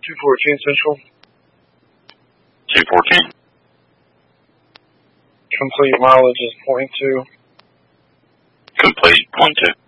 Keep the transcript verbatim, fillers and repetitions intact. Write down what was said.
two fourteen Central. two fourteen. Complete mileage is point two. Complete, point two.